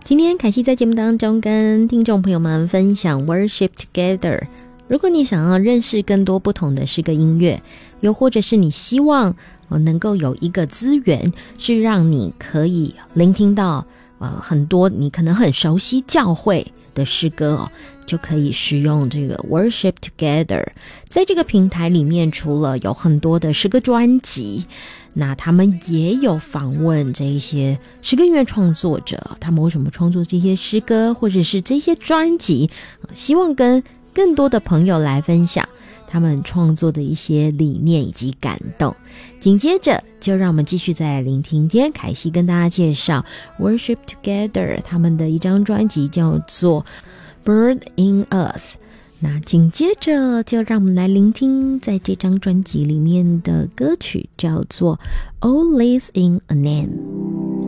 今天凯西在节目当中跟听众朋友们分享 Worship Together。 如果你想要认识更多不同的诗歌音乐，又或者是你希望能够有一个资源是让你可以聆听到很多你可能很熟悉教会的诗歌就可以使用这个 Worship Together。 在这个平台里面，除了有很多的诗歌专辑，那他们也有访问这一些诗歌音乐创作者，他们为什么创作这些诗歌或者是这些专辑，希望跟更多的朋友来分享他们创作的一些理念以及感动。紧接着就让我们继续再来聆听今天凯西跟大家介绍 Worship Together 他们的一张专辑叫做 Bird in Us。 那紧接着就让我们来聆听在这张专辑里面的歌曲，叫做 All Lives in a Name。